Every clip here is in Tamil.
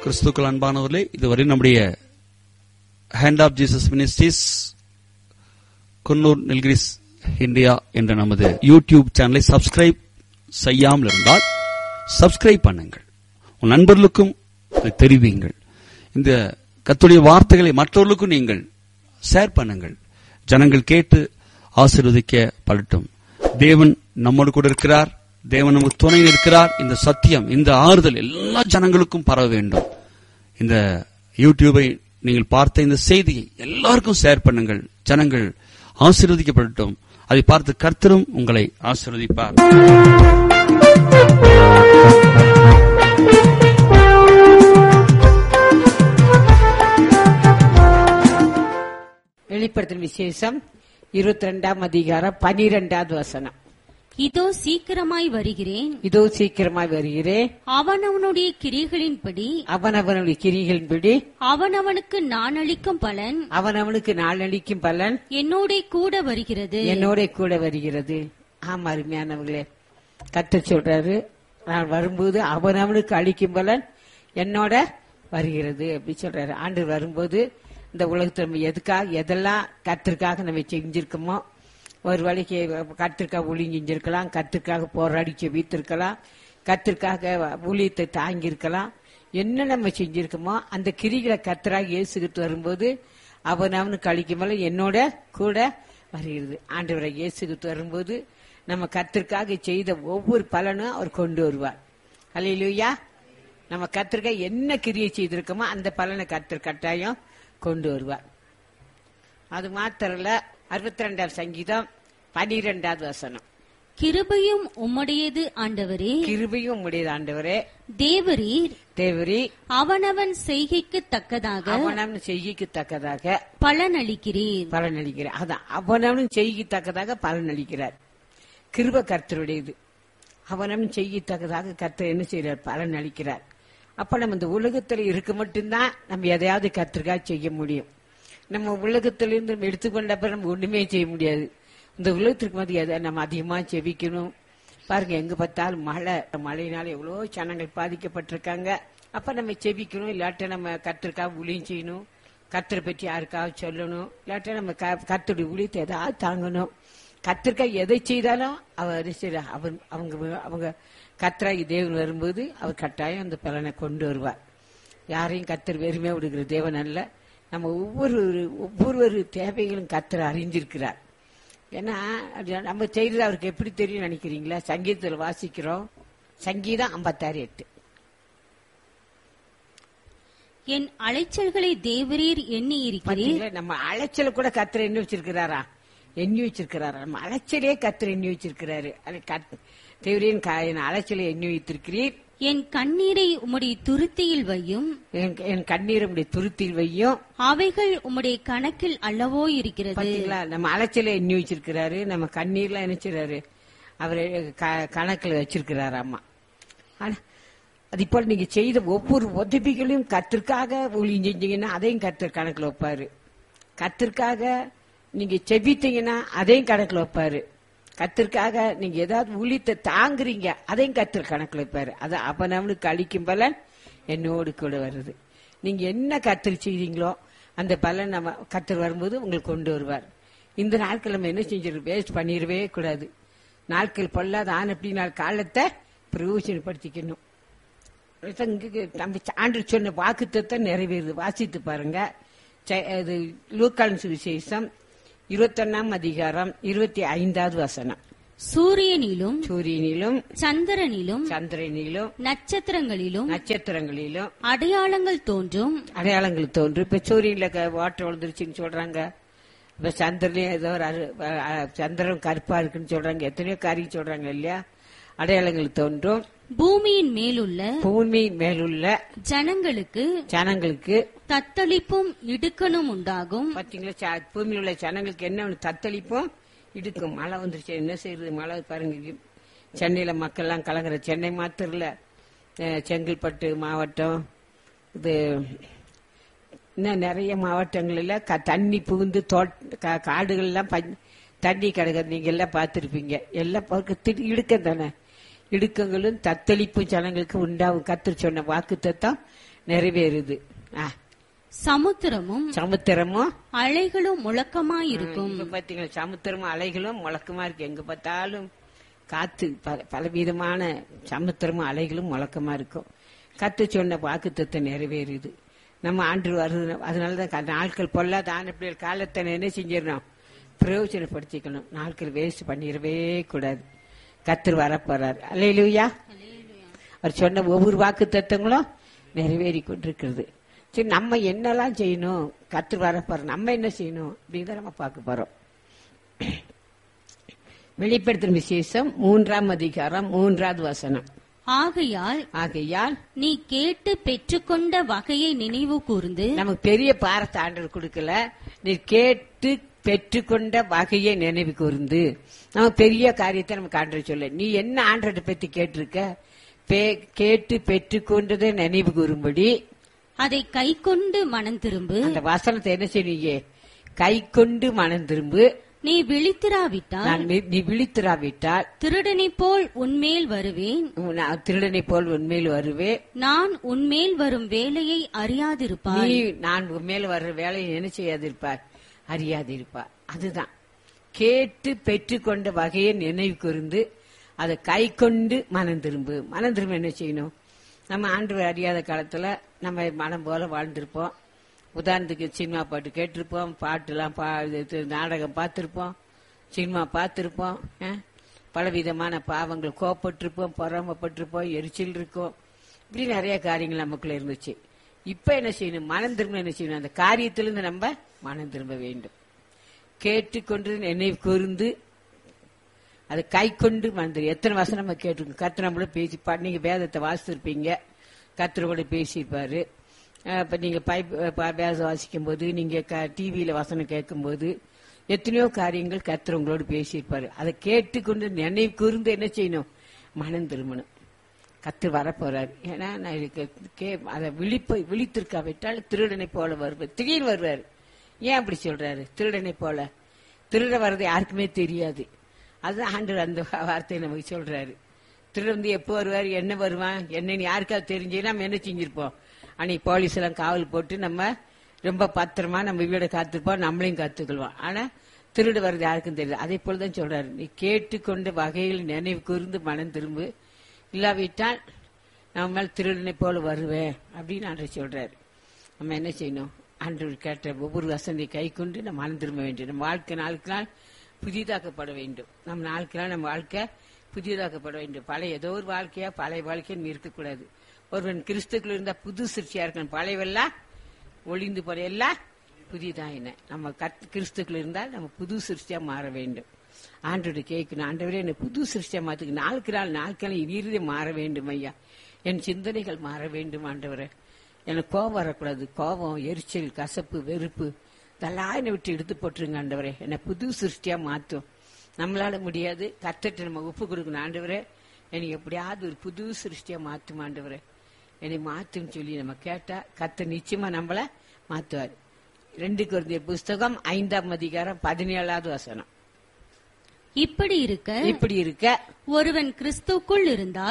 கிறிஸ்துக்கள் அன்பானவர்களே, இதுவரை நம்முடைய hand of Jesus ministries Coonoor Nilgiris India என்ற நமது யூடியூப் சேனலை சப்ஸ்கிரைப் செய்யாமல் இருந்தால் சப்ஸ்கிரைப் பண்ணுங்கள். உன் நண்பர்களுக்கும் இதை தெரிவியுங்கள். இந்த கர்த்தருடைய வார்த்தைகளை மற்றவர்களுக்கும் நீங்கள் ஷேர் பண்ணுங்கள். ஜனங்கள் கேட்டு ஆசீர்வதிக்கப்படட்டும். தேவன் நம்மோடு கூட இருக்கிறார். தேவன் நமக்கு துணை இருக்கிறார். இந்த சத்தியம், இந்த ஆறுதல் எல்லா ஜனங்களுக்கும் பரவ வேண்டும். இந்த யூடியூபை நீங்கள் பார்த்த இந்த செய்தியை எல்லாருக்கும் ஷேர் பண்ணுங்கள். ஜனங்கள் ஆசீர்வதிக்கப்படட்டும். அதை பார்த்து கர்த்தரும் உங்களை ஆசீர்வதிப்பார். வெளிப்படுத்தின விசேஷம் 22ஆம் அதிகாரம் 12வது வசனம். இதோ சீக்கிரமாய் வருகிறேன், இதோ சீக்கிரமாய் வருகிறேன், அவனவனுடைய கிரிகளின்படி அவனவனுடைய கிரிகளின்படி அவனவனுக்கு நான் அளிக்கும் பலன் அவனவனுக்கு நாளளிக்கும் பலன் என்னோட கூட வருகிறது, என்னோட கூட வருகிறது. ஆமா, அருமையானவர்களே, கர்த்தர் சொல்றாரு, நான் வரும்போது அவனவனுக்கு அளிக்கும் பலன் என்னோட வருகிறது அப்படி சொல்றாரு. ஆண்டு வரும்போது இந்த உலகத்தில் நம்ம எதுக்காக எதெல்லாம் கர்த்தருக்காக நம்ம செஞ்சிருக்கோமோ, ஒரு வேளைக்கு கர்த்தருக்காக ஊழியம் செஞ்சிருக்கலாம், கர்த்தருக்காக போராடி செபித்திருக்கலாம், கர்த்தருக்காக ஊழியத்தை தாங்கியிருக்கலாம். என்ன நம்ம செஞ்சிருக்கோமோ அந்த கிரிகளை கர்த்தராக இயேசுகிட்டு வரும்போது அவனுக்கு அளிக்கும்போது என்னோட கூட வருகிறது. ஆண்டவரை இயேசுகிட்டு வரும்போது நம்ம கர்த்தருக்காக செய்த ஒவ்வொரு பலனும் அவர் கொண்டு வருவார். அல்லேலூயா. நம்ம கர்த்தருக்காக என்ன கிரியை செய்திருக்கோமோ அந்த பலனை கர்த்தர் கட்டாயம் கொண்டு வருவார். அது மாத்திரல 62ஆம் சங்கீதம் 12வது வசனம். கிருபையும் உம்முடையது ஆண்டவரே, கிருபையும் உம்முடையது ஆண்டவரே, தேவரீர் தேவரீர் அவனவன் செய்கைக்கு தக்கதாக அவனவன் செய்கைக்கு தக்கதாக பலன் அளிக்கிறீர், பலன் அளிக்கிறார். அதான் அவனவன் செய்கைக்கு தக்கதாக பலன் அளிக்கிறார். கிருபை கர்த்தருடையது. அவனவன் செய்யத்தக்கதாக கர்த்தர் என்ன செய்யறார்? பலன் அளிக்கிறார். அப்ப நம்ம இந்த உலகத்துல இருக்க மட்டும்தான் நம்ம எதையாவது கர்த்தருக்காக செய்ய முடியும். நம்ம உலகத்திலிருந்து நம்ம எடுத்துக்கொண்டப்ப நம்ம ஒண்ணுமே செய்ய முடியாது. இந்த உலகத்திற்கு வந்து எதை நம்ம அதிகமா செவிக்கணும். பாருங்க, எங்க பார்த்தாலும் மழையினால எவ்வளவு ஜனங்கள் பாதிக்கப்பட்டிருக்காங்க. அப்ப நம்ம செவிக்கணும். இல்லாட்ட நம்ம கர்த்தருக்காக ஊழியம் செய்யணும். கர்த்தரை பற்றி யாருக்காவது சொல்லணும். இல்லாட்ட நம்ம கர்த்தருடைய ஊழியத்தை ஏதாவது தாங்கணும். கர்த்தருக்காக எதை செய்தாலும் அவங்க கர்த்தராகி தேவன் வரும்போது அவர் கட்டாயம் அந்த பலனை கொண்டு வருவார். யாரையும் கர்த்தர் வெறுமையா விடுகிற தேவன் அல்ல. நம்ம ஒவ்வொரு தேவைகளும் கர்த்தர் அறிஞ்சிருக்கிறார். ஏன்னா நம்ம செய்யறது அவருக்கு எப்படி தெரியும் நினைக்கிறீங்களா? சங்கீதத்தில் வாசிக்கிறோம். சங்கீதம் 56:8. என் அலைச்சல்களை தேவரீர் எண்ணி இருக்கிறீர். நம்ம அலைச்சல கூட கர்த்தர் எண்ணி வச்சிருக்கிறாரா? எண்ணி வச்சிருக்கிறாரா? நம்ம அலைச்சலே கர்த்தர் எண்ணி வச்சிருக்கிறாரு. தேவரின் அலைச்சலை எண்ணி வைத்திருக்கிறீர். என் கண்ணீரை உம்முடைய துருத்தியில் வையும், என் கண்ணீரை உம்முடைய துருத்தியில் வையும், அவைகள் உம்முடைய கணக்கில் அல்லவோ இருக்கிறது. நம்ம அலைச்சலை எண்ணி வச்சிருக்கிறாரு. நம்ம கண்ணீர்லாம் நினைச்சிடாரு அவரு கணக்கில் வச்சிருக்கிறாரு. அம்மா, அது போல நீங்க செய்த ஒவ்வொரு உதவிகளையும் கர்த்தருக்காக ஊழியம் செஞ்சீங்கன்னா அதையும் கர்த்தர் கணக்கில் வைப்பாரு. கர்த்தருக்காக நீங்க செபித்தீங்கன்னா அதையும் கணக்கில் வைப்பாரு. கர்த்தருக்காக நீங்க ஏதாவது ஊழியத்தை தாங்குறீங்க அதையும் கர்த்தர் கணக்கில் வைப்பாரு. அது அவனவனுக்கு அளிக்கும் பலன் என்னோடு கூட வருது. நீங்க என்ன கர்த்தர் செய்றீங்களோ அந்த பலன் நம்ம கர்த்தர் வரும்போது உங்களுக்கு கொண்டு வருவார். இந்த நாட்கள் நம்ம என்ன செஞ்சிருக்கோம்? வேஸ்ட் பண்ணிடவே கூடாது. நாட்கள் பொல்லாத அப்படி நாள் காலத்தை பிரயோஜனப்படுத்திக்கணும். நம்ம ஆண்டு சொன்ன வாக்குத்தத்தை நிறைவேறுது. வாசித்து பாருங்க. லூக்காவின் சுவிசேஷம் 21ஆம் அதிகாரம் 25வது வசனம். சூரியனிலும் சந்திரனிலும் நட்சத்திரங்களிலும் அடையாளங்கள் தோன்றும். இப்ப சூரியன்ல வாட்டர் விழுந்துருச்சுன்னு சொல்றாங்க. இப்ப சந்திரன்லயும் ஏதோ சந்திரன் கருப்பா இருக்குன்னு சொல்றாங்க. எத்தனையோ காரியம் சொல்றாங்க இல்லையா? அடையாளங்கள் தோன்றும். பூமியின் மேலுள்ள ஜனங்களுக்கு தத்தளிப்பும் இடுக்கணும் உண்டாகும். பாத்தீங்களா? பூமியில் உள்ள ஜனங்களுக்கு என்ன தத்தளிப்பும் இடுக்கும். மழை வந்துருச்சு, என்ன செய்யறது? மழை பாருங்க, சென்னையில மக்கள் எல்லாம் கலங்குற. சென்னை மாத்திரம் இல்ல, செங்கல்பட்டு மாவட்டம், இது இன்னும் நிறைய மாவட்டங்கள்ல தண்ணி புகுந்து காடுகள் எல்லாம் தண்ணி கிடக்குது. நீங்க எல்லாம் பார்த்திருப்பீங்க. எல்லாம் இடுக்கம் தானே. இடுக்கங்களும் தத்தளிப்பும் ஜனங்களுக்கு உண்டாகும். கர்த்தர் சொன்ன வாக்குத்தத்தம் நிறைவேறுது. சமுத்திரமும் அலைகளும் முழக்கமாயிருக்கும். இப்ப பாத்தீங்களா, சமுத்திரமும் அலைகளும் முழக்கமா இருக்கு. எங்க பார்த்தாலும் காத்து, பலவிதமான சமுத்திரமும் அலைகளும் முழக்கமா இருக்கும். கத்து சொன்ன வாக்குத்தத்தம் நிறைவேறுது. நம்ம ஆண்டு வருது. அதனாலதான் நாட்கள் பொல்லாத ஆனப்பிள்ளைகள் காலத்தை என்ன செஞ்சிடணும், பிரயோஜனப்படுத்திக்கணும். நாட்கள் வேஸ்ட் பண்ணிடவே கூடாது. கத்தர் வரப்போறார். அல்லேலூயா. அவர் சொன்ன ஒவ்வொரு வாக்குத்தத்தங்களும் நிறைவேறி கொண்டிருக்கிறது. சரி, நம்ம என்னெல்லாம் செய்யணும், கத்தர் வரப்போற நம்ம என்ன செய்யணும் அப்படிங்கிறத நம்ம பார்க்க போறோம். வெளிப்படுத்தும் விசேஷம் 3ஆம் அதிகாரம் 3வது வசனம். ஆகையால் நீ கேட்டு பெற்றுக்கொண்ட வகையை நினைவு கூர்ந்து. நமக்கு பெரிய பாரத்தை ஆண்டவர் கொடுக்கல, நீ கேட்டு பெற்றுக்கொண்ட வகையை நினைவு கூர்ந்து. நம்ம பெரிய காரியத்தை நமக்கு ஆண்டவர் சொல்ல, நீ என்ன ஆண்டவரை பத்தி கேட்டிருக்க, கேட்டு பெற்றுக்கொண்டதை நினைவு கூறும்படி அதை கை கொண்டு மனம் திரும்பு. அந்த வசனத்தை என்ன செய்வீங்க, கை கொண்டு மனம் திரும்பு. நீ விழித்திராவிட்டால் திருடனை போல் உன்மேல் வருவேன். நான் உன்மேல் வரும் வேலையை அறியாதிருப்பாய். நான் உன்மேல் வர்ற வேலையை என்ன செய்யாதிருப்பார், அறியாதிருப்பார். அதுதான் கேட்டு பெற்றுக்கொண்ட வகையை நினைவு கூர்ந்து அதை கை கொண்டு மனம் திரும்பு. மனம் திரும்ப என்ன செய்யணும், நம்ம ஆண்டவர் அறியாத காலத்துல நம்ம மனம் போல வாழ்ந்திருப்போம். உதாரணத்துக்கு சினிமா பாட்டு கேட்டிருப்போம், பாட்டுலாம் நாடகம் பார்த்திருப்போம், சினிமா பார்த்திருப்போம், பலவிதமான பாவங்கள், கோப்பட்டிருப்போம், பொறாமப்பட்டிருப்போம், எரிச்சல் இருக்கும், இப்படி நிறைய காரியங்கள் நமக்குள்ள இருந்துச்சு. இப்ப என்ன செய்யணும், மனம் திரும்ப என்ன செய்யணும், அந்த காரியத்திலிருந்து நம்ம மனம் திரும்ப வேண்டும். கேட்டுக்கொண்டு நினைவு கூர்ந்து அதை கை கொண்டு மறந்து. எத்தனை வருஷம் நம்ம கேட்டிருக்கோம், கர்த்தர் நம்மள பேசி, நீங்க வேதத்தை வாசித்திருப்பீங்க, கர்த்தர் கூட பேசியிருப்பாரு. இப்ப நீங்க வேதம் வாசிக்கும் போது, நீங்க டிவியில வசனம் கேட்கும் போது எத்தனையோ காரியங்கள் கர்த்தர் உங்களோடு பேசியிருப்பாரு. அதை கேட்டுக்கொண்டு நினைவு கூர்ந்து என்ன செய்யணும், மனம் திரும்பணும். கர்த்தர் வரப்போறாரு. ஏன்னா அதை விழித்திருக்காவிட்டால் திருடனை போல வருவார், திடீர்னு வருவாரு. ஏன் அப்படி சொல்றாரு, திருடனை போல? திருட வர்றது யாருக்குமே தெரியாது. அதுதான் ஆண்டவர் அந்த வார்த்தையை நமக்கு சொல்றாரு. திருட எப்போ வருவார், என்ன வருவான், என்னன்னு யாருக்காவது தெரிஞ்சு நம்ம என்ன செஞ்சிருப்போம், அன்னைக்கு போலீஸ் எல்லாம் காவல் போட்டு நம்ம ரொம்ப பத்திரமா நம்ம வீட காத்துருப்போம், நம்மளையும் காத்துக்கொள்வோம். ஆனா திருடு வர்றது யாருக்கும் தெரியாது. அதே போலதான் சொல்றாரு, நீ கேட்டுக்கொண்ட வகையில் நினைவு கூர்ந்து மனம் திரும்பு, இல்லாவிட்டால் நம்ம மேல் திருடனை போல வருவேன் அப்படின்னு ஆண்டவர் சொல்றாரு. நம்ம என்ன செய்யணும், ஆண்டவர் கேட்ட ஒவ்வொரு வசனத்தை கை கொண்டு நம்ம மனம் திரும்ப வேண்டும். நம்ம வாழ்க்கை நாளுக்கு நாள் புதிதாக்கப்பட வேண்டும். நம்ம நாளுக்கு நாள் நம்ம வாழ்க்கை புதிதாக்கப்பட வேண்டும். பழைய ஏதோ ஒரு வாழ்க்கையா பழைய வாழ்க்கைன்னு இருக்கக்கூடாது. ஒருவன் கிறிஸ்துக்குள்ள இருந்தா புது சிருஷ்டியா இருக்கணும். பழையவெல்லாம் ஒளிந்து போற எல்லாம் புதிதாயின. நம்ம கிறிஸ்துக்குள்ள இருந்தால் நம்ம புது சிருஷ்டியா மாற வேண்டும். ஆண்டவரை கேட்கணும், ஆண்டவரே என்ன புது சிருஷ்டியா மாத்துக்கு, நாளுக்கு நாள் இருதயம் மாற வேண்டும் ஐயா, என் சிந்தனைகள் மாற வேண்டும் ஆண்டவரே. எனக்கு கோபம் வரக்கூடாது, கோபம், எரிச்சல், கசப்பு, வெறுப்பு இதெல்லாம் என்னை விட்டு எடுத்து போட்டுருங்க ஆண்டவரே, என்னை புது சிருஷ்டியா மாத்தும். நம்மளால முடியாது, கர்த்தர்ட்ட நம்ம ஒப்பு கொடுக்கணும். ஆண்டவரே எனக்கு எப்படியாவது ஒரு புது சிருஷ்டியா மாத்தும் ஆண்டவரே, என்னை மாத்துன்னு சொல்லி நம்ம கேட்டா கர்த்தர் நிச்சயமா நம்மள மாத்துவார். 2 கொரிந்தியர் புஸ்தகம் 5ஆம் அதிகாரம் 17வது வசனம். இப்படி இருக்க ஒருவன் கிறிஸ்துக்குள்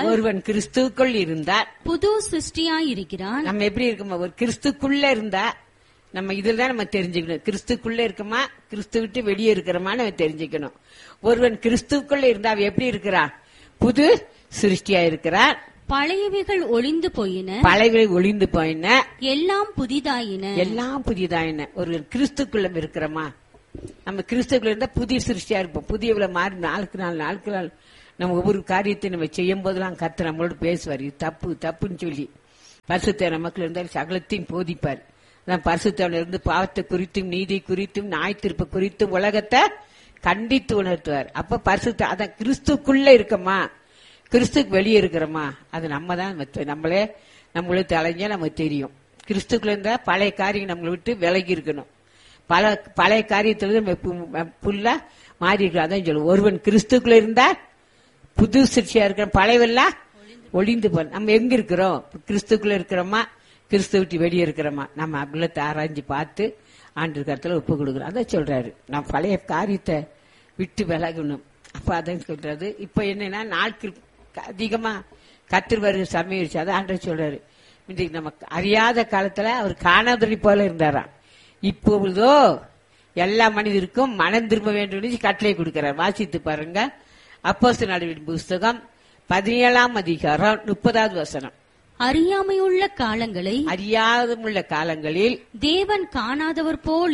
இருந்தால் புது சிருஷ்டியாய் இருக்கிறான். நம்ம எப்படி இருக்கோமா, ஒரு கிறிஸ்துக்குள்ள இருந்தா நம்ம இதுலதான் நம்ம தெரிஞ்சுக்கணும். கிறிஸ்துக்குள்ள இருக்கமா, கிறிஸ்து விட்டு வெளியே இருக்கிறோமா நம்ம தெரிஞ்சுக்கணும். ஒருவன் கிறிஸ்துக்குள்ள இருந்தா அவன் எப்படி இருக்கிறான், புது சிருஷ்டியா இருக்கிறான். பழையவைகள் ஒளிந்து போயின, எல்லாம் புதிதாயின. ஒருவன் கிறிஸ்துக்குள்ள இருக்கிறோமா, நம்ம கிறிஸ்துக்குள்ள இருந்தா புதிய சிருஷ்டியா இருப்போம். புதியவள மாறி நாளுக்கு நாள் நம்ம ஒவ்வொரு காரியத்தை நம்ம செய்யும் போதெல்லாம் கர்த்தர் நம்மளோட பேசுவார். இது தப்புன்னு சொல்லி பரிசுத்த நமக்குள்ள இருந்தால் சகலத்தையும் போதிப்பார். பரிசுத்தவன் இருந்து பாவத்தை குறித்தும் நீதி குறித்தும் நியாயத்தீர்ப்பு குறித்தும் உலகத்தை கண்டித்து உணர்த்துவார். அப்ப பரிசுத்த அதான் கிறிஸ்துக்குள்ள இருக்கமா, கிறிஸ்துக்கு வெளியே இருக்கிறோமா, அது நம்ம தான் நம்மளே தலைஞ்சா நமக்கு தெரியும். கிறிஸ்துக்குள்ள இருந்தா பழைய காரியம் நம்மளை விட்டு விலகி இருக்கணும். பழைய காரியத்துல புல்லா மாறி இருக்கிறோம். அதான் சொல்லுவோம், ஒருவன் கிறிஸ்துக்குள்ள இருந்தா புது சிருஷ்டியா இருக்கிற, பழையவெல்லாம் ஒளிந்து போ. நம்ம எங்க இருக்கிறோம், கிறிஸ்துக்குள்ள இருக்கிறோமா, கிறிஸ்து விட்டு வெளியே இருக்கிறோமா, நம்ம அவ்வளத்தை ஆராய்ஞ்சு பார்த்து ஆண்டு கருத்துல ஒப்பு கொடுக்குறோம். அதான் சொல்றாரு, நான் பழைய காரியத்தை விட்டு விலகணும். அப்ப அதான் சொல்றாரு. இப்ப என்னன்னா நாட்கள் அதிகமா கர்த்தர் வருகிற சமயம். அதான் ஆண்டவர் சொல்றாரு, இன்றைக்கு நமக்கு அறியாத காலத்துல அவர் காணாதொழி போல இருந்தாராம். இப்பொழுதோ எல்லா மனிதருக்கும் மனம் திரும்ப வேண்டும் கட்டளை கொடுக்கிறார். வாசித்து பாருங்க. அப்போஸ்தலர் நடவடிக்கைகளின் புஸ்தகம் 17ஆம் அதிகாரம் 30வது வசனம். அறியாமையுள்ள காலங்களில் தேவன் காணாதவர் போல்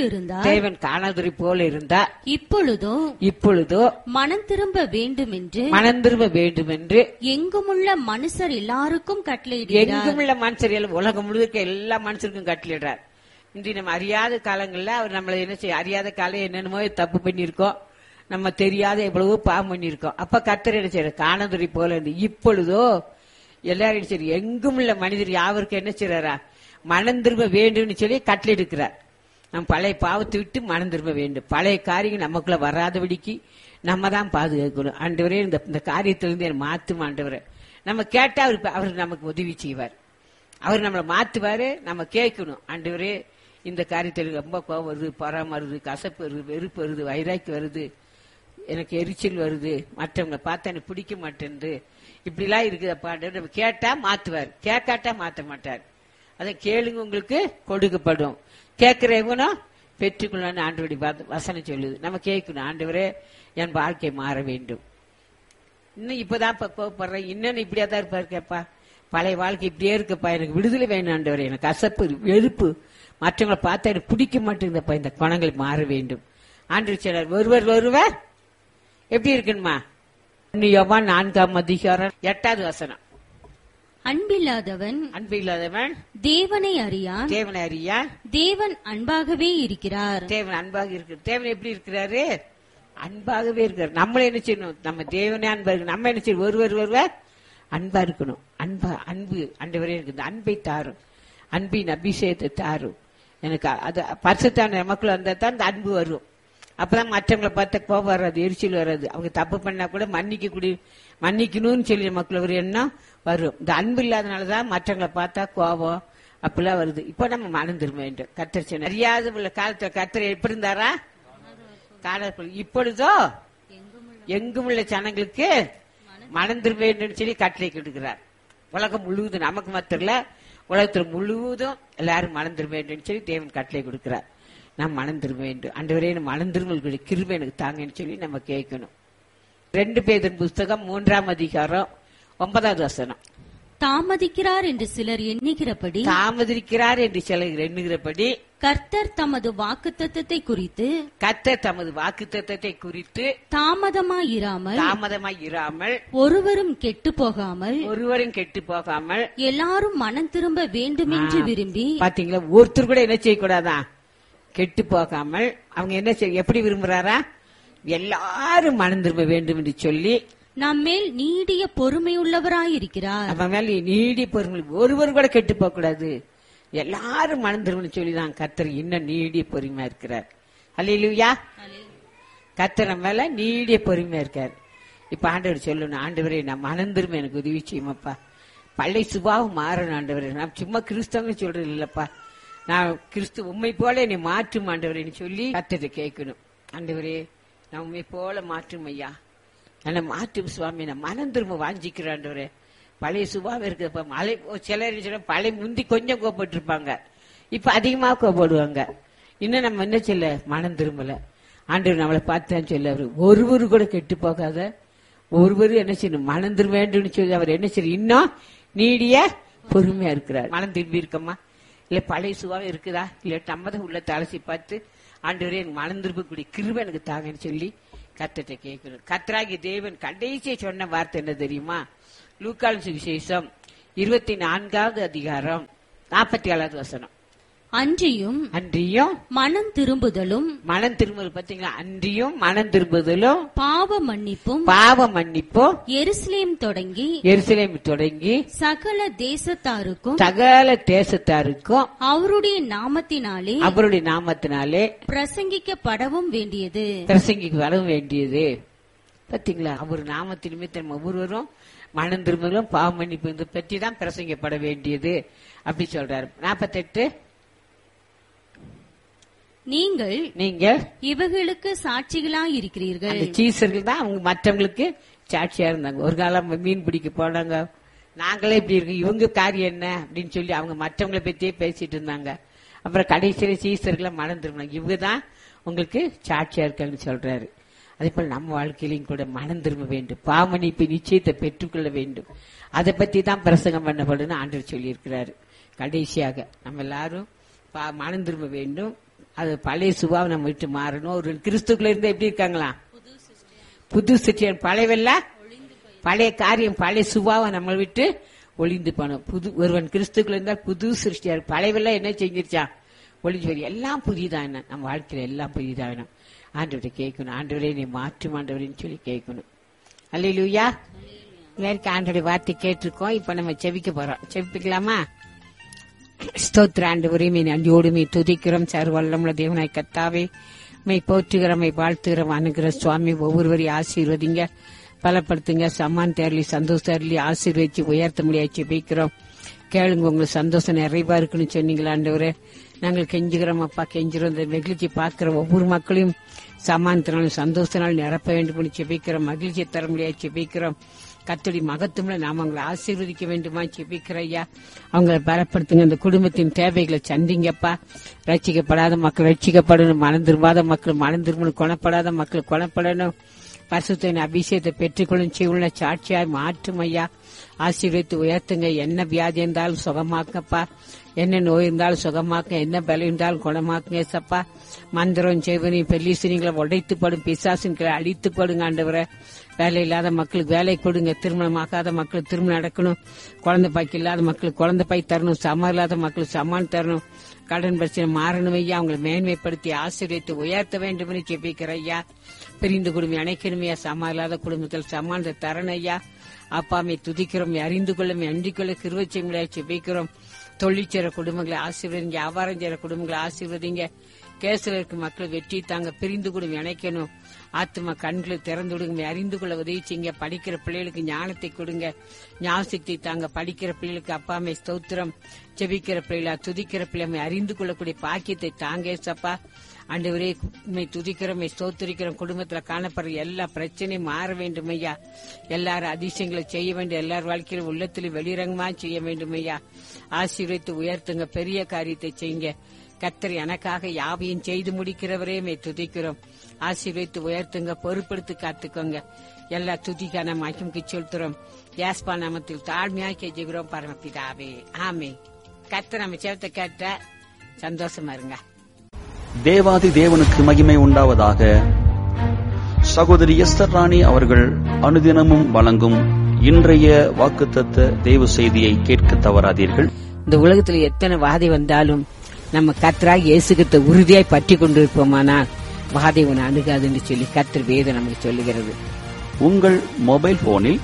இருந்தார். இப்பொழுதோ மனம் திரும்ப வேண்டும் என்று எங்குமுள்ள மனுஷர் எல்லாருக்கும் கட்டளையிடுகிறார். உலகம் முழுக்க எல்லா மனுஷருக்கும் கட்டளையிடுறார். இன்று நம்ம அறியாத காலங்கள்ல அவர் நம்மள என்ன செய்ய, அறியாத காலம் என்னென்னமோ தப்பு பண்ணிருக்கோம், நம்ம தெரியாத எவ்வளவோ பாவம் பண்ணிருக்கோம். அப்ப கர்த்தர் என்ன செய்யறாரு, காணாதொழி போல இருந்து இப்பொழுதோ எல்லாரும் சரி எங்கும் உள்ள மனிதர் யாவருக்கும் என்ன செய்யறாரா, மனம் திரும்ப வேண்டும் சொல்லி கட்டளை எடுக்கிறார். நம்ம பழைய பாவத்தை விட்டு மனம் திரும்ப வேண்டும். பழைய காரியம் நமக்குள்ள வராதபடிக்கு நம்ம தான் பாதுகாக்கணும். ஆண்டவரே இந்த காரியத்திலிருந்து என்ன மாத்தும் ஆண்டவரே. நம்ம கேட்டா அவர் நமக்கு உதவி செய்வார். அவர் நம்மளை மாத்துவாரு. நம்ம கேட்கணும், ஆண்டவரே இந்த காரியத்தில் ரொம்ப கோபம் வருது, பொறாம வருது, கசப்பு வருது, வெறுப்பு வருது, வைராக்கி வருது, எனக்கு எரிச்சல் வருது, மற்றவங்களை பார்த்தா எனக்கு பிடிக்க மாட்டேங்குது, இப்படிலாம் இருக்குதப்பா. நம்ம கேட்டா மாத்துவார், கேட்காட்டா மாத்த மாட்டார். அதை கேளுங்க உங்களுக்கு கொடுக்கப்படும், கேட்கிறவனும் பெற்றுக்கொள்ளு ஆண்டவருடைய வசனம் சொல்லுது. நம்ம கேட்கணும், ஆண்டவரே என் வாழ்க்கை மாற வேண்டும். இன்னும் இப்பதான் கோவப்படுறேன், இன்னும் இப்படியா தான் இருப்பாரு கேப்பா, பழைய வாழ்க்கை இப்படியே இருக்கப்பா, எனக்கு விடுதலை வேணும் ஆண்டவரே, எனக்கு கசப்பு வெறுப்பு மற்றவங்களை பார்த்தா எனக்கு பிடிக்க மாட்டேங்குதப்பா, இந்த குணங்கள் மாற வேண்டும். ஆண்டவர் சொன்னார், ஒருவர் எப்படி இருக்கணுமா? யோவான் 4ஆம் அதிகாரம் 8வது வசனம். அன்பில்லாதவன் தேவனை அறியான், தேவன் அன்பாகவே இருக்கிறார். தேவன் அன்பாக இருக்கிறார். தேவன் எப்படி இருக்கிறாரு? அன்பாகவே இருக்கிறார். நம்மள என்ன செய்யணும், நம்ம தேவனே அன்பா இருக்கு, நம்ம என்ன செய்யணும், ஒருவர் அன்பா இருக்கணும். அன்பு ஆண்டவரே எனக்கு இந்த அன்பை தாரும், அன்பின் அபிஷேகத்தை தாரும். எனக்கு அது பரிசுத்தான நமக்குள்ள வந்தா தான் இந்த அன்பு வரும். அப்பதான் மற்றவங்களை பார்த்த கோபம் வராது, எரிச்சல் வராது. அவங்க தப்பு பண்ணா கூட மன்னிக்கணும்னு சொல்லி நமக்குள்ள ஒரு எண்ணம் வரும். இந்த அன்பு இல்லாதனாலதான் மற்றவங்களை பார்த்தா கோபம் அப்படிலாம் வருது. இப்ப நம்ம மனம் திரும்ப வேண்டும். கர்த்தர் சொன்னார், அறியாத உள்ள காலத்துல கர்த்தர் எப்படி இருந்தாரா, இப்பொழுதோ எங்கும் உள்ள ஜனங்களுக்கு மனம் திரும்ப வேண்டும் சொல்லி கட்டளை கொடுக்கிறார். உலகம் முழுவதும், நமக்கு மாத்திரல உலகத்துல முழுவதும் எல்லாரும் மனம் திரும்ப வேண்டும் சொல்லி தேவன் கட்டளை கொடுக்கிறார். நாம் மனம் திரும்ப வேண்டும். ஆண்டவரே மனம் திரும்பக்கூடிய கிருபை எனக்கு தாங்கன்னு சொல்லி நம்ம கேட்கணும். 2 பேதுரு புஸ்தகம் 3ஆம் அதிகாரம் 9வது வசனம். தாமதிக்கிறார் என்று சிலர் எண்ணுகிறபடி கர்த்தர் தமது வாக்குத்தத்தத்தை குறித்து தாமதமாயிராமல் ஒருவரும் கெட்டு போகாமல் எல்லாரும் மனம் திரும்ப வேண்டும் என்று விரும்பி. பாத்தீங்களா, ஒருத்தர் கூட என்ன செய்யக்கூடாதான், கெட்டு போகாமல். அவங்க என்ன செய்ய, எப்படி விரும்புறாரா, எல்லாரும் மனம் திரும்ப வேண்டும் என்று சொல்லி நம்மேல் நீடிய பொறுமையுள்ளவராயிருக்கிறார். நம்ம மேல நீடிய பொறுமை, ஒருவர் கூட கெட்டு போக கூடாது, எல்லாரும் மனம் திரும்ப சொல்லி தான் கர்த்தர் இன்னும் நீடிய பொறுமையா இருக்கிறார். அல்லேலூயா. கர்த்தர் நம்ம மேல நீடிய பொறுமையா இருக்கார். இப்ப ஆண்டவர் சொல்லணும், ஆண்டவரே நான் மனம் திரும்ப எனக்கு உதவி செய்யுமாப்பா, பழைய சுபாவம் மாறணும் ஆண்டவரே. நான் சும்மா கிறிஸ்தவங்க சொல்றது இல்லப்பா, நான் கிறிஸ்து உண்மை போல என்னை மாற்றும் ஆண்டவரேன்னு சொல்லி கர்த்தரை கேட்கணும். ஆண்டவரே நான் உண்மை போல மாற்றும் ஐயா, என்ன மாற்றும் சுவாமி, நான் மனம் திரும்ப வாஞ்சிக்கிறேன் ஆண்டவரே. பழைய சுபாவம் இருக்குப்பா. சிலர் பழைய முந்தி கொஞ்சம் கோபப்பட்டு இருப்பாங்க, இப்ப அதிகமா கோபப்படுவாங்க. இன்னும் நம்ம என்ன சொல்ல, மனம் திரும்பல. ஆண்டவர் நம்மளை பார்த்தான்னு சொல்ல, அவரு ஒருவரு கூட கெட்டு போகாத, ஒருவரு என்ன செய்யணும், மனம் திரும்ப வேண்டும் சொல்லி அவர் என்ன செய்ய இன்னும் நீடிய பொறுமையா இருக்கிறார். மனம் திரும்பி இருக்கமா, இல்ல பழைய சுபாவம் இருக்குதா, இல்ல நம்மதான் உள்ள தலசி பார்த்து ஆண்டவரே எனக்கு மனம் திரும்பக்கூடிய கிருபை எனக்கு தாங்கன்னு சொல்லி கர்த்தரை கேட்கணும். கர்த்தராகிய தேவன் கடைசியை சொன்ன வார்த்தை என்ன தெரியுமா? லூக்கால் சுவிசேஷம் 24வது அதிகாரம் 47வது வசனம். அன்றியும் மனம் திரும்புதலும் பாத்தீங்களா, அன்றியும் மனம் திரும்புதலும் பாவ மன்னிப்பும் எருசலேம் தொடங்கி சகல தேசத்தாருக்கும் அவருடைய நாமத்தினாலே பிரசங்கிக்கப்படவும் வேண்டியது. பாத்தீங்களா, அவர் நாமத்தின் நிமித்தம் ஒவ்வொருவரும் மனம் திரும்புதலும் பாவ மன்னிப்பு பற்றி தான் பிரசங்கிக்கப்பட வேண்டியது அப்படி சொல்றாரு. 48 நீங்கள் இவர்களுக்கு சாட்சிகளாய் இருக்கிறீர்கள். சீசர்கள் தான் அவங்க மற்றவங்களுக்கு சாட்சியா இருந்தாங்க. ஒரு காலம் மீன் பிடிக்க போனாங்க, நாங்களே இப்படி இருக்கு, இவங்க காரியம் என்ன அப்படின்னு சொல்லி அவங்க மற்றவங்களை பத்தியே பேசிட்டு இருந்தாங்க. அப்புறம் கடைசியில சீசர்களை மனம் திரும்பினாங்க. இவங்கதான் உங்களுக்கு சாட்சியா இருக்காங்கன்னு சொல்றாரு. அதே போல நம்ம வாழ்க்கையிலையும் கூட மனம் திரும்ப வேண்டும், பாவமன்னிப்பு நிச்சயத்தை பெற்றுக்கொள்ள வேண்டும். அதை பத்தி தான் பிரசங்கம் பண்ணப்படுன்னு ஆண்டவர் சொல்லி இருக்கிறாரு. கடைசியாக நம்ம எல்லாரும் மனம் திரும்ப வேண்டும். அது பழைய சுபாவம் நம்ம விட்டு மாறணும். ஒரு கிறிஸ்துக்குள்ள இருந்தா எப்படி இருக்காங்களா? புது சிற்றியன். பழைய காரியம் பழைய சுபாவம் நம்ம விட்டு ஒளிந்து போனோம். ஒருவன் கிறிஸ்துக்குள்ள இருந்தால் புது சிருஷ்டியார். பழையவெல்லாம் என்ன செஞ்சிருச்சா? ஒளிஞ்சு வரும். எல்லாம் புதிதான நம்ம வாழ்க்கையில எல்லாம் புதிதாகணும். ஆண்டவரை கேட்கணும். ஆண்டவரே நீ மாற்றும் ஆண்டவரேன்னு சொல்லி கேட்கணும். அல்லேலூயா. எல்லாருக்கும் ஆண்டவருடைய வார்த்தை கேட்டிருக்கோம். இப்ப நம்ம செவிக்க போறோம். செவிப்பிக்கலாமா? ஸ்தோத்திர ஆண்டவரே, மே நன்றியோடு மே துதிக்கிறோம். சர்வல்லமுள்ள தேவனாய் கர்த்தாவே, மை போற்றுகிறோம், மை வாழ்த்துகிறோம். அனுகிற சுவாமி ஒவ்வொருவரையும் ஆசீர்வதிங்க, பலப்படுத்துங்க. சம்மான் தேரலி சந்தோஷ தேரலி ஆசீர்வதிச்சு உயர்த்த முடியாது ஜெபிக்கிறோம். கேளுங்க, உங்களுக்கு சந்தோஷம் நிறைவா இருக்குன்னு சொன்னீங்களா ஆண்டவரே. நாங்கள் கெஞ்சுகிறோம் அப்பா, கெஞ்சுறோம். இந்த மகிழ்ச்சி பார்க்கிற ஒவ்வொரு மக்களையும் சமானத்தினாலும் சந்தோஷத்தினாலும் நிரப்ப வேண்டும் ஜெபிக்கிறோம். மகிழ்ச்சியை தர முடியாது ஜெபிக்கிறோம். கர்த்தருடைய மகத்துவம் நாம் அவங்களை ஆசீர்வதிக்க வேண்டுமா ஜெபிக்கிற ஐயா. அவங்களை பலப்படுத்துங்க. இந்த குடும்பத்தின் தேவைகளை சந்திங்கப்பா. ரட்சிக்கப்படாத மக்கள் ரட்சிக்கப்படணும், மனம் திரும்பாத மக்கள் மனம் திரும்பணும், குணப்படாத மக்கள் குணப்படணும். பரிசுத்தத்தின் அபிஷேகத்தை பெற்றுக்கொள்ளும் செய்யுள்ள சாட்சியாய் மாற்றும் ஐயா. ஆசீர்வதித்து உயர்த்துங்க. என்ன வியாதி இருந்தாலும் சுகமாக்கப்பா, என்ன நோய் இருந்தாலும் சுகமாக்க, என்ன பலம் இருந்தாலும் குணமாக்குங்க சப்பா. மந்திரம் செய்வனி பெல்லிசினிங்களை உடைத்துப்படும், பிசாசின்களை அழித்துப்படுங்க ஆண்டவரை. வேலை இல்லாத மக்களுக்கு வேலை கொடுங்க, திருமணமாகாத மக்களுக்கு திருமணம் நடக்கணும், குழந்தை பாய்க்கு இல்லாத மக்களுக்கு குழந்தை பாய் தரணும், சமான் இல்லாத மக்களுக்கு சமான் தரணும், கடன் பிரச்சனை மாறணும் ஐயா. அவங்களை மேன்மைப்படுத்தி ஆசீர்வதித்து உயர்த்த வேண்டும் என்று ஜெபிக்கிற ஐயா. பிரிந்து குடும்பம் அணைக்கணுமையா. சமான் இல்லாத குடும்பத்தில் சமானத்தை தரணும் ஐயா. அப்பாமை துதிக்கிறோம், அறிந்து கொள்ளும், அண்டிக் கொள்ள கிருபை முடியாது ஜெபிக்கிறோம். தொழில் செய்ற குடும்பங்களை ஆசீர்வதிங்க, வியாபாரம் செய்யற குடும்பங்களை ஆசீர்வதிங்க. கேஸ்ல இருக்க மக்கள் வெற்றி தாங்க. பிரிந்து குடும்பம் இணைக்கணும். ஆத்மா கண்களை திறந்து விடுங்க, அறிந்து கொள்ள உதவி செய்யுங்க. படிக்கிற பிள்ளைகளுக்கு ஞானத்தை கொடுங்க, ஞாபகத்தை தாங்க. படிக்கிற பிள்ளைகளுக்கு அப்பாமை ஸ்தோத்திரம். ஜெபிக்கிற பிள்ளைகளா துதிக்கிற பிள்ளைமை அறிந்து கொள்ளக்கூடிய பாக்கியத்தை தாங்க சப்பா. ஆண்டவரே துதிக்கிறோம், ஸ்தோத்திரிக்கிறோம். குடும்பத்துல காணப்படுற எல்லா பிரச்சனையும் மாற வேண்டும் ஐயா. எல்லாரும் அதிசயங்களை செய்ய வேண்டும். எல்லார் வாழ்க்கையிலும் உள்ளத்திலும் வெளிரங்கமா செய்ய வேண்டும் ஐயா. ஆசீர்வதித்து உயர்த்துங்க, பெரிய காரியத்தை செய்யுங்க. கர்த்தர் எனக்காக யாவையும் செய்து முடிக்கிறவரே மே துதிக்கிறோம். ஆசீர்வதித்து உயர்த்துங்க, பொறுப்படுத்தி காத்துக்கோங்க. எல்லா துதிக்கான மகிமைக்கு செலுத்துறோம். யாஸ்பா நாமத்தில் தாழ்மையாக கெஞ்சுகிறோம் பரமபிதாவே, ஆமே. கர்த்தர் நம்ம சேவத்தை கேட்ட சந்தோஷமா இருங்க. தேவாதி தேவனுக்கு மகிமை உண்டாவதாக. சகோதரி எஸ்தர் ராணி அவர்கள் அனுதினமும் வழங்கும் இன்றைய வாக்குத்தத்த தேவ செய்தியை கேட்க தவறாதீர்கள். இந்த உலகத்துல எத்தனை வாதை வந்தாலும் நம்ம கர்த்தராக இயேசுகிட்ட உறுதியாய் பற்றி கொண்டிருப்போமானால் வாதை உன்னை அணுகாதுன்னு சொல்லி கர்த்தர் வேதம் நமக்கு சொல்லுகிறது. உங்கள் மொபைல் போனில்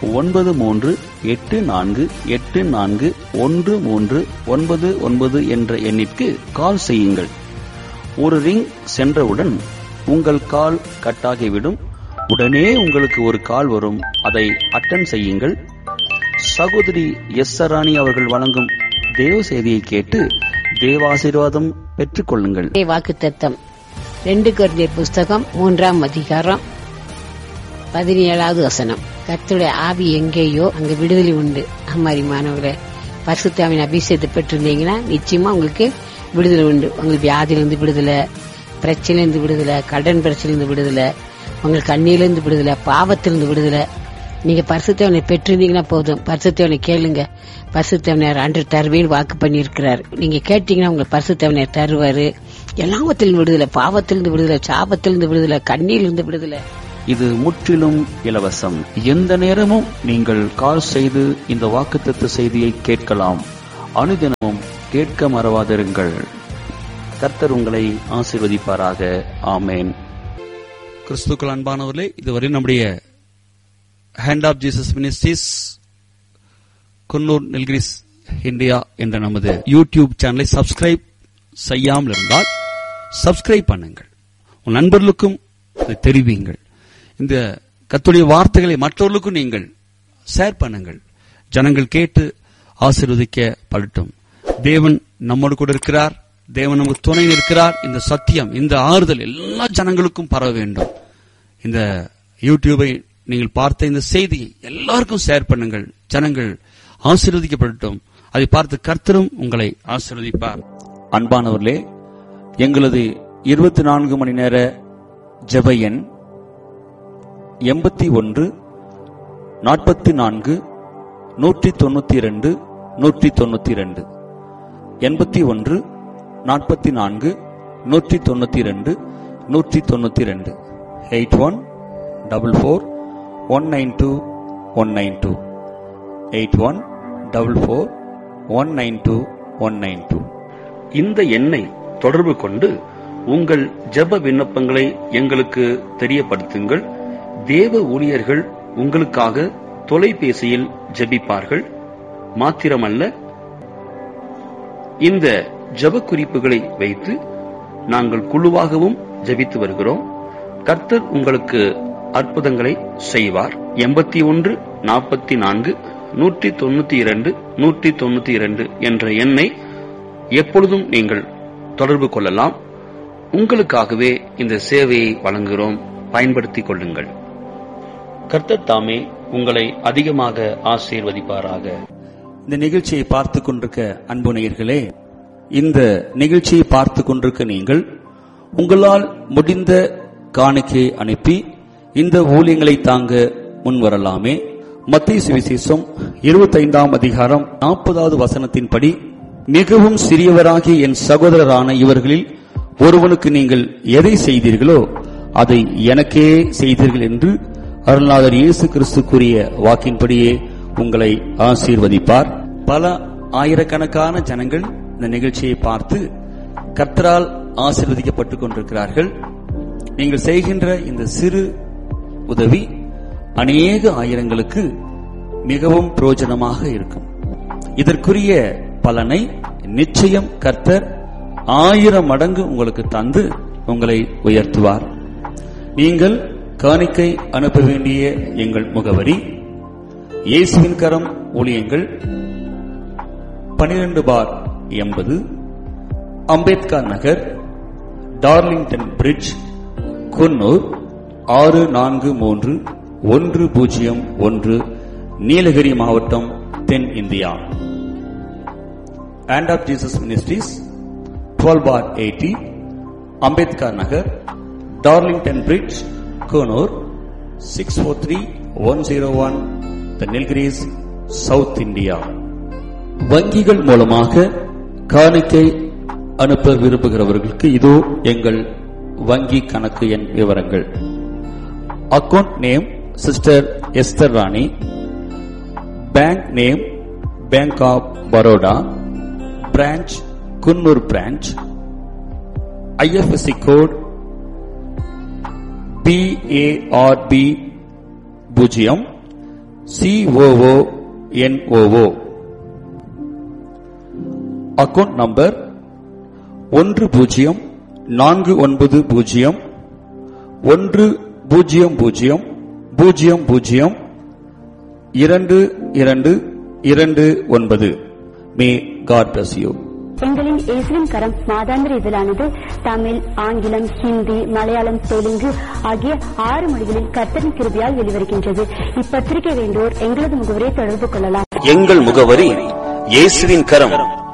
9384841399 என்ற எண்ணிற்கு கால் செய்யுங்கள். ஒரு ரிங் சென்றவுடன் உங்கள் கால் கட்டாகிவிடும். உடனே உங்களுக்கு ஒரு கால் வரும். அதை அட்டெண்ட் செய்யுங்கள். சகோதரி எஸ்தர் ராணி அவர்கள் வழங்கும் தேவ செய்தியை கேட்டு தேவாசீர்வாதம் பெற்றுக் கொள்ளுங்கள். வாக்குத்தத்தம் 2 கொரிந்தியர் புஸ்தகம் 3ஆம் அதிகாரம் 17வது வசனம். கர்த்தருடைய ஆவி எங்கேயோ அங்க விடுதலை உண்டு. அம்மாரிமானவர்களே, பரிசுத்த ஆவியின் அபிஷேகத்தை பெற்றிருந்தீங்கன்னா நிச்சயமா உங்களுக்கு விடுதலை உண்டு. உங்களுக்கு வியாதியிலிருந்து விடுதலை, பிரச்சனையிலிருந்து விடுதலை, கடன் பிரச்சனையிலிருந்து விடுதலை, உங்களுக்கு கண்ணியிலிருந்து விடுதலை, பாவத்திலிருந்து விடுதலை. நீங்க பரிசுத்தவனை பெற்றிருந்தீங்கன்னா போதும். பரிசுத்தவனை கேளுங்க. பரிசுத்தவனர் அன்று தருவேன்னு வாக்கு பண்ணி இருக்கிறார். நீங்க கேட்டீங்கன்னா உங்களுக்கு பரிசுத்தவனர் தருவாரு. எல்லாவத்திலிருந்து விடுதலை, பாவத்திலிருந்து விடுதலை, சாபத்திலிருந்து விடுதலை, கண்ணியிலிருந்து விடுதலை. இது முற்றிலும் இலவசம். எந்த நேரமும் நீங்கள் கால் செய்து இந்த வாக்குத்தத்த செய்தியை கேட்கலாம். அனுதினமும் கேட்க மறவாதிருங்கள். கர்த்தர் உங்களை ஆசீர்வதிப்பாராக. ஆமேன். கிறிஸ்துக்கள் அன்பானவர்களே, இதுவரை நம்முடைய hand of Jesus ministries Coonoor Nilgiris India என்ற நமது யூடியூப் சேனலை சப்ஸ்கிரைப் செய்யாமல் இருந்தால் சப்ஸ்கிரைப் பண்ணுங்கள். உன் நண்பர்களுக்கும் தெரிவிங்கள். இந்த கர்த்தருடைய வார்த்தைகளை மற்றவர்களுக்கும் நீங்கள் ஷேர் பண்ணுங்கள். ஜனங்கள் கேட்டு ஆசீர்வதிக்கப்படட்டும். தேவன் நம்மோடு கூட இருக்கிறார். தேவன் நமக்கு துணை இருக்கிறார். இந்த சத்தியம், இந்த ஆறுதல் எல்லா ஜனங்களுக்கும் பரவ வேண்டும். இந்த யூடியூபை நீங்கள் பார்த்த இந்த செய்தியை எல்லாருக்கும் ஷேர் பண்ணுங்கள். ஜனங்கள் ஆசீர்வதிக்கப்படட்டும். அதை பார்த்து கர்த்தரும் உங்களை ஆசீர்வதிப்பார். அன்பானவர்களே, எங்களது 24 மணி நேர ஜெப எண் 81 44 192 192 81 44 192 192 8144192192 8144192192. இந்த எண்ணை தொடர்பு கொண்டு உங்கள் ஜெப விண்ணப்பங்களை எங்களுக்கு தெரியப்படுத்துங்கள். தேவ ஊழியர்கள் உங்களுக்காக தொலைபேசியில் ஜெபிப்பார்கள். மாத்திரமல்ல, இந்த ஜெப குறிப்புகளை வைத்து நாங்கள் குழுவாகவும் ஜெபித்து வருகிறோம். கர்த்தர் உங்களுக்கு அற்புதங்களை செய்வார். 81 44 192 192 என்ற எண்ணை எப்பொழுதும் நீங்கள் தொடர்பு கொள்ளலாம். உங்களுக்காகவே இந்த சேவையை வழங்குகிறோம். பயன்படுத்திக் கொள்ளுங்கள். கர்த்தர் தாமே உங்களை அதிகமாக ஆசீர்வதிப்பாராக. இந்த நிகழ்ச்சியை பார்த்துக் கொண்டிருக்க அன்பு நேயர்களே, இந்த நிகழ்ச்சியை பார்த்துக் கொண்டிருக்க நீங்கள் உங்களால் முடிந்த காணிக்கையை அனுப்பி இந்த ஊழியங்களை தாங்க முன்வரலாமே. மத்தேயு சுவிசேஷம் 25ஆம் அதிகாரம் 40வது வசனத்தின்படி, மிகவும் சிறியவராகிய என் சகோதரரான இவர்களில் ஒருவனுக்கு நீங்கள் எதை செய்தீர்களோ அதை எனக்கே செய்தீர்கள் என்று அருள்நாதர் இயேசு கிறிஸ்து கூறிய வாக்கின்படியே உங்களை ஆசீர்வதிப்பார். பல ஆயிரக்கணக்கான ஜனங்கள் இந்த நிகழ்ச்சியை பார்த்து கர்த்தரால் ஆசீர்வதிக்கப்பட்டுக் கொண்டிருக்கிறார்கள். நீங்கள் செய்கின்ற இந்த சிறு உதவி அநேக ஆயிரங்களுக்கு மிகவும் பிரயோஜனமாக இருக்கும். இதற்குரிய பலனை நிச்சயம் கர்த்தர் 1000 மடங்கு உங்களுக்கு தந்து உங்களை உயர்த்துவார். நீங்கள் காணிக்கை அனுப்ப வேண்டிய எங்கள் முகவரி: இயேசுவின் கரம் ஊழியங்கள், 12/80 அம்பேத்கர் நகர், டார்லிங்டன் பிரிட்ஜ், குன்னூர் 643101, நீலகிரி மாவட்டம், தென் India. Hand of Jesus Ministries, 12/80 Ambedkar Nagar, Darlington bridge, Coonoor 643101, Nilgiris, south India. வங்கிகள் மூலமாக காணிக்கை அனுப்ப விரும்புகிறவர்களுக்கு இதோ எங்கள் வங்கி கணக்கு எண் விவரங்கள். Account name sister Esther Rani. Bank name bank of Baroda, branch Coonoor branch. IFSC code BARB 0 COONOO. Account number 100100002229. May God bless you. எங்களின் இயேசுவின் கரம் மாதாந்திர இதழானது தமிழ், ஆங்கிலம், ஹிந்தி, மலையாளம், தெலுங்கு ஆகிய 6 மொழிகளில் கர்த்தரின் கிருபையால் வெளிவருகின்றது. இப்பத்திரிகை வேண்டோர் எங்களது முகவரியை தொடர்பு கொள்ளலாம். எங்கள் முகவரி: இயேசுவின் கரம்,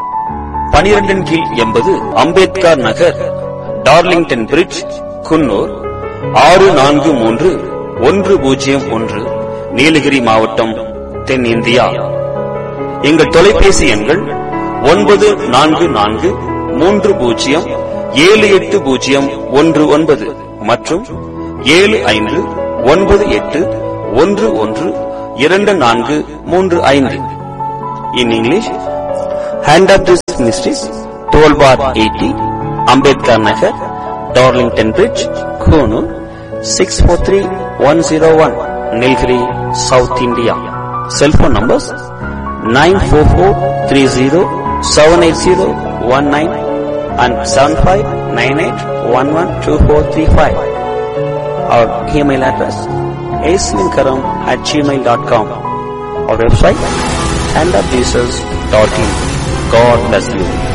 12/80 அம்பேத்கர் நகர், டார்லிங்டன் பிரிட்ஜ், குன்னூர் 643101, நீலகிரி மாவட்டம், தென் இந்தியா. எங்கள் தொலைபேசி எண்கள் 9443078019 மற்றும் 7598112435. In English, Hand of Jesus Ministries, 12/80 Ambedkar Nagar, Darlington Bridge, Konoor 643101, Nilgiri, South India. Cell phone numbers 94430-78019 and 7598112435. Our email address asminkaram@gmail.com. Our website handofjesus.in. God bless you.